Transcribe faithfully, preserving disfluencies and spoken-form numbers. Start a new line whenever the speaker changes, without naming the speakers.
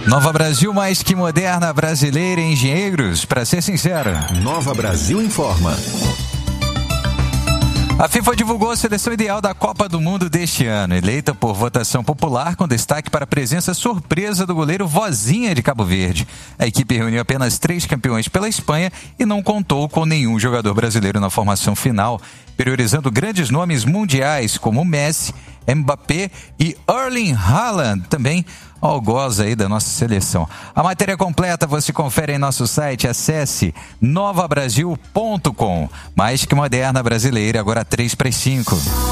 Nova Brasil, mais que moderna, brasileira e engenheiros, para ser sincero.
Nova Brasil informa.
A FIFA divulgou a seleção ideal da Copa do Mundo deste ano, eleita por votação popular, com destaque para a presença surpresa do goleiro Vozinha de Cabo Verde. A equipe reuniu apenas três campeões pela Espanha e não contou com nenhum jogador brasileiro na formação final, priorizando grandes nomes mundiais como Messi, Mbappé e Erling Haaland, também algoz aí da nossa seleção. A matéria completa você confere em nosso site, acesse nova brasil ponto com. Mais que moderna brasileira, agora três para as cinco.